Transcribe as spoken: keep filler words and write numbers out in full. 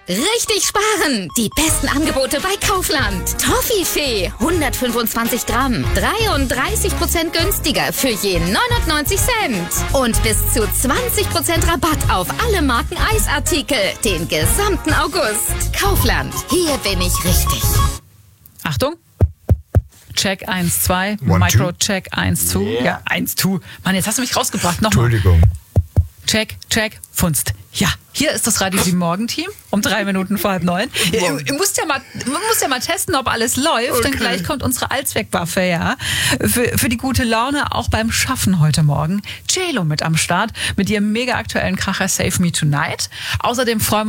Richtig sparen! Die besten Angebote bei Kaufland. Toffifee, hundertfünfundzwanzig Gramm, dreiunddreißig Prozent günstiger für je neunundneunzig Cent. Und bis zu zwanzig Prozent Rabatt auf alle Marken Eisartikel, den gesamten August. Kaufland, hier bin ich richtig. Achtung! Check eins, zwei, One, Micro-Check eins, zwei. Yeah. Ja, eins, zwei. Mann, jetzt hast du mich rausgebracht. Nochmal. Entschuldigung. Check, check, Funst. Ja, hier ist das Radio sieben Morgenteam um drei Minuten vor halb neun. Ihr, ihr müsst ja mal, man muss ja mal testen, ob alles läuft, Okay. denn gleich kommt unsere Allzweckwaffe, ja. Für, für die gute Laune auch beim Schaffen heute Morgen. J-Lo mit am Start mit ihrem mega aktuellen Kracher Save Me Tonight. Außerdem freuen wir